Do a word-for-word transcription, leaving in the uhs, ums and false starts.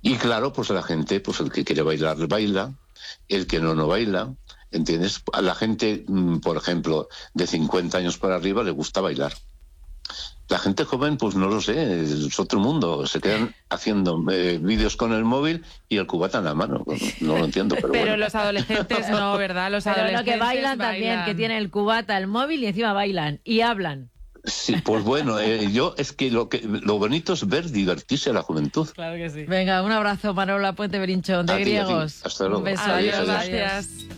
Y claro, pues la gente, pues el que quiere bailar, baila, el que no, no baila, ¿entiendes? A la gente, por ejemplo, de cincuenta años para arriba le gusta bailar. La gente joven, pues no lo sé, es otro mundo. Se quedan haciendo eh, vídeos con el móvil y el cubata en la mano. No lo entiendo, pero, Pero bueno. los adolescentes no, ¿verdad? Los Pero adolescentes lo que bailan, bailan también, que tienen el cubata, el móvil y encima bailan y hablan. Sí, pues bueno, eh, yo es que lo que lo bonito es ver divertirse a la juventud. Claro que sí. Venga, un abrazo, Manuela Puente Berinchón, de A ti, a ti. Griegos. Hasta luego. Un beso, Adiós, adiós, adiós. adiós. Gracias.